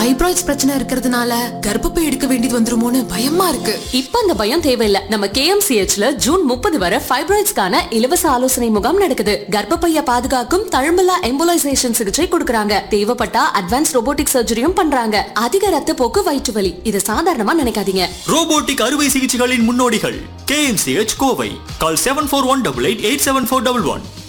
Fibroids பிரச்சனை இருக்கிறதுனால கர்ப்பப்பை எடுக்க வேண்டியது வந்துருமோன்னு பயமா இருக்கு. இப்ப அந்த பயம் தேவையில்ல. நம்ம KMCHல ஜூன் 30 வரை ஃபைப்ராய்ட்ஸ்க்கான இலவச ஆலோசனை முகாம் நடக்குது. கர்ப்பப்பைய பாதுகாக்கும் தழும்பலா எம்போலைசேஷன் சிகிச்சை கொடுக்கறாங்க. தேவைப்பட்டா அட்வான்ஸ் ரோபோட்டிக் சர்ஜரியும் பண்றாங்க. அதிக ரத்த போக்கு, வயிற்று வலி இது சாதாரணமா நினைக்காதீங்க. ரோபோட்டிக் அறுவை சிகிச்சைகளின் முன்னோடிகள் KMCH கோவை. கால் 7418887411.